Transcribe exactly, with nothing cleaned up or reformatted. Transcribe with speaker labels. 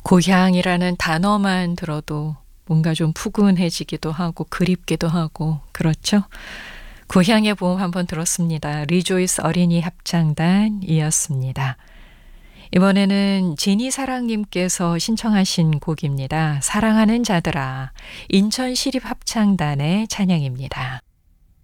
Speaker 1: 고향이라는 단어만 들어도 뭔가 좀 푸근해지기도 하고 그립기도 하고 그렇죠? 고향의 봄 한번 들었습니다. 리조이스 어린이 합창단이었습니다. 이번에는 지니사랑님께서 신청하신 곡입니다. 사랑하는 자들아, 인천시립합창단의 찬양입니다.